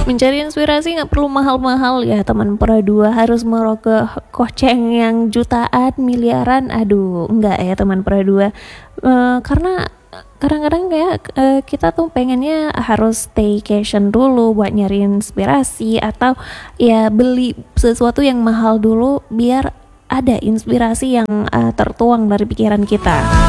Mencari inspirasi nggak perlu mahal-mahal ya teman pera dua, harus merogoh koceng yang jutaan, miliaran, aduh enggak ya teman pera dua. Karena kadang-kadang kayak kita tuh pengennya harus staycation dulu buat nyari inspirasi, atau ya beli sesuatu yang mahal dulu biar ada inspirasi yang tertuang dari pikiran kita.